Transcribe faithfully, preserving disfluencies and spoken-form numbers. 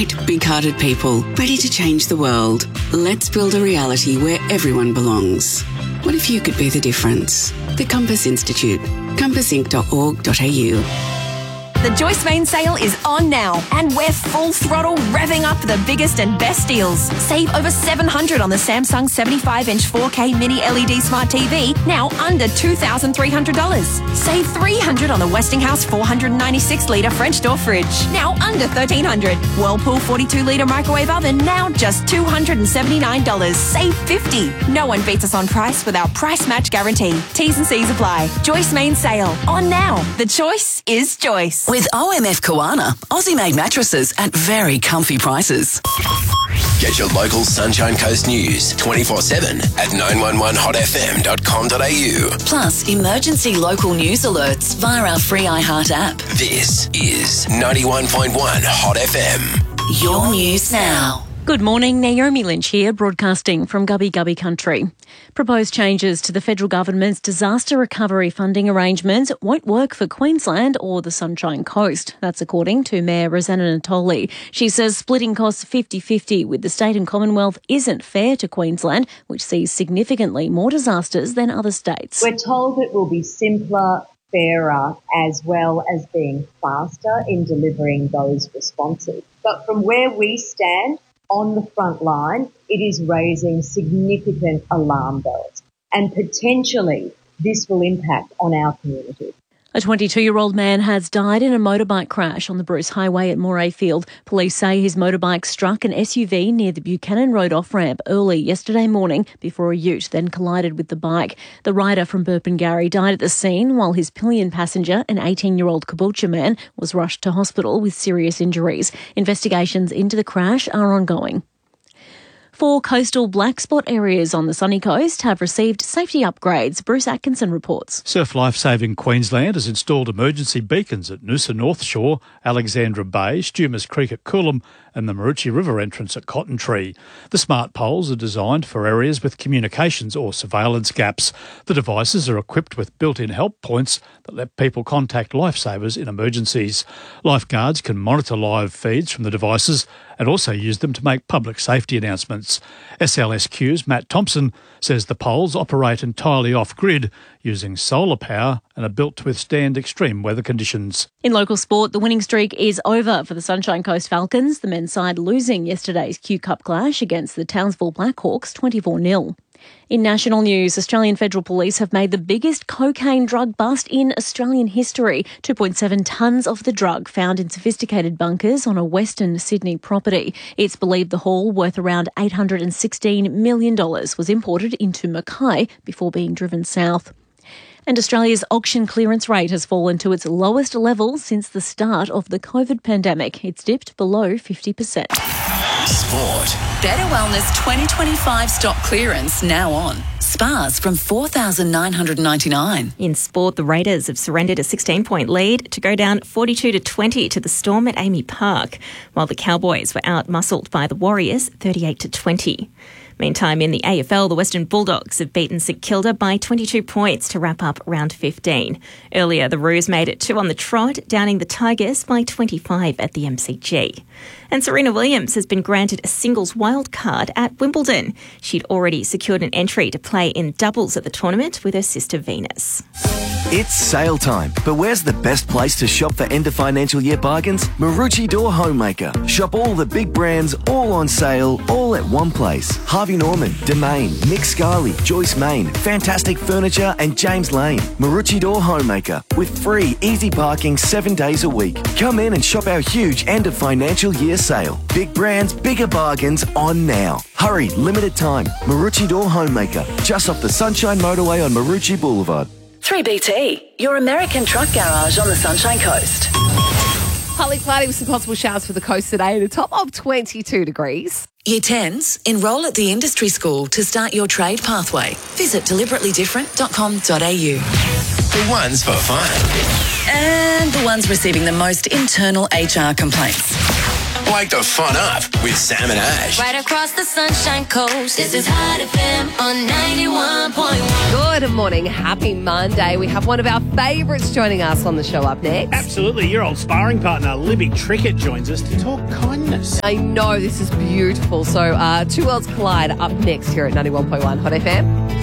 bright, big-hearted people ready to change the world. Let's build a reality where everyone belongs. What if you could be the difference? The Compass Institute. compass inc dot org dot a u. The Joyce Main sale is on now, and we're full throttle revving up the biggest and best deals. Save over seven hundred dollars on the Samsung seventy-five inch four K Mini L E D Smart T V, now under two thousand three hundred dollars. Save three hundred dollars on the Westinghouse four hundred ninety-six litre French door fridge, now under thirteen hundred dollars. Whirlpool forty-two litre microwave oven, now just two hundred seventy-nine dollars. Save fifty dollars. No one beats us on price with our price match guarantee. T's and C's apply. Joyce Main sale, on now. The choice is Joyce. With O M F Koana, Aussie-made mattresses at very comfy prices. Get your local Sunshine Coast news twenty-four seven at nine one one hot f m dot com dot a u. Plus, emergency local news alerts via our free iHeart app. This is ninety-one point one Hot F M. Your news now. Good morning, Naomi Lynch here, broadcasting from Gubby Gubby Country. Proposed changes to the federal government's disaster recovery funding arrangements won't work for Queensland or the Sunshine Coast. That's according to Mayor Rosanna Natoli. She says splitting costs fifty-fifty with the state and Commonwealth isn't fair to Queensland, which sees significantly more disasters than other states. We're told it will be simpler, fairer, as well as being faster in delivering those responses. But from where we stand, on the front line, it is raising significant alarm bells, and potentially this will impact on our community. A twenty-two-year-old man has died in a motorbike crash on the Bruce Highway at Morayfield. Police say his motorbike struck an S U V near the Buchanan Road off-ramp early yesterday morning before a ute then collided with the bike. The rider from Burpengary died at the scene while his pillion passenger, an eighteen-year-old Caboolture man, was rushed to hospital with serious injuries. Investigations into the crash are ongoing. Four coastal black spot areas on the sunny coast have received safety upgrades. Bruce Atkinson reports. Surf Lifesaving Queensland has installed emergency beacons at Noosa North Shore, Alexandra Bay, Stumas Creek at Coolum and the Maroochy River entrance at Cotton Tree. The smart poles are designed for areas with communications or surveillance gaps. The devices are equipped with built-in help points that let people contact lifesavers in emergencies. Lifeguards can monitor live feeds from the devices and also use them to make public safety announcements. S L S Q's Matt Thompson says the poles operate entirely off-grid using solar power and are built to withstand extreme weather conditions. In local sport, the winning streak is over for the Sunshine Coast Falcons, the men's side losing yesterday's Q Cup clash against the Townsville Blackhawks twenty-four nil. In national news, Australian Federal Police have made the biggest cocaine drug bust in Australian history. two point seven tonnes of the drug found in sophisticated bunkers on a Western Sydney property. It's believed the haul, worth around eight hundred sixteen million dollars, was imported into Mackay before being driven south. And Australia's auction clearance rate has fallen to its lowest level since the start of the COVID pandemic. It's dipped below fifty percent. Sport. Better Wellness twenty twenty-five stock clearance now on. Spas from four thousand nine hundred ninety-nine dollars. In sport, the Raiders have surrendered a sixteen-point lead to go down forty-two to twenty to the Storm at Amy Park, while the Cowboys were out-muscled by the Warriors thirty-eight to twenty. Meantime, in the A F L, the Western Bulldogs have beaten St Kilda by twenty-two points to wrap up round fifteen. Earlier, the Roos made it two on the trot, downing the Tigers by twenty-five at the M C G. And Serena Williams has been granted a singles wildcard at Wimbledon. She'd already secured an entry to play in doubles at the tournament with her sister Venus. It's sale time, but where's the best place to shop for end of financial year bargains? Maroochy Door Homemaker. Shop all the big brands, all on sale, all at one place. Harvey Norman, Domain, Nick Scarley, Joyce Main, Fantastic Furniture and James Lane. Maroochy Door Homemaker with free easy parking seven days a week. Come in and shop our huge end of financial year sale. Big brands, bigger bargains on now. Hurry, limited time. Maroochy Door Homemaker, just off the Sunshine Motorway on Maroochy Boulevard. three B T, your American truck garage on the Sunshine Coast. Partly cloudy with some possible showers for the coast today at a top of twenty-two degrees. Year tens, enrol at the industry school to start your trade pathway. Visit deliberately different dot com dot a u. The ones for fun. And the ones receiving the most internal H R complaints. Wake the fun up with Sam and Ash. Right across the Sunshine Coast, this is Hot F M on ninety-one point one. Good morning. Happy Monday. We have one of our favourites joining us on the show up next. Absolutely. Your old sparring partner, Libby Trickett, joins us to talk kindness. I know, this is beautiful. So, uh, Two Worlds Collide up next here at ninety-one point one Hot F M.